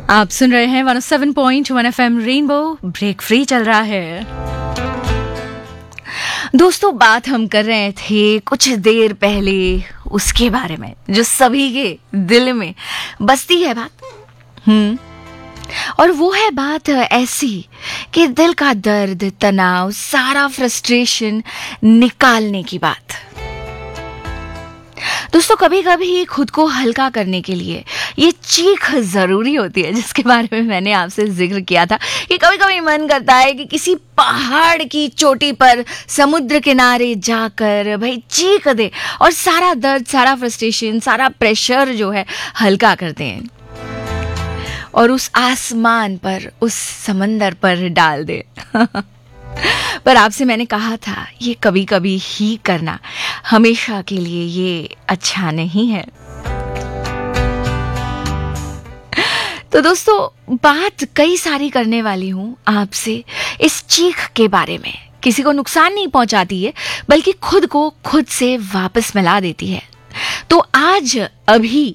आप सुन रहे हैं 107.1 FM रेनबो। ब्रेक फ्री चल रहा है। दोस्तों, बात हम कर रहे थे कुछ देर पहले उसके बारे में जो सभी के दिल में बसती है बात। और वो है बात ऐसी कि दिल का दर्द, तनाव, सारा फ्रस्ट्रेशन निकालने की बात। दोस्तों, कभी कभी खुद को हल्का करने के लिए ये चीख जरूरी होती है, जिसके बारे में मैंने आपसे जिक्र किया था कि कभी कभी मन करता है कि किसी पहाड़ की चोटी पर, समुद्र किनारे जाकर भाई चीख दे और सारा दर्द, सारा फ्रस्ट्रेशन, सारा प्रेशर जो है हल्का कर दें और उस आसमान पर, उस समंदर पर डाल दे। पर आपसे मैंने कहा था ये कभी कभी ही करना, हमेशा के लिए ये अच्छा नहीं है। तो दोस्तों, बात कई सारी करने वाली हूं आपसे इस चीख के बारे में। किसी को नुकसान नहीं पहुंचाती है, बल्कि खुद को खुद से वापस मिला देती है। तो आज अभी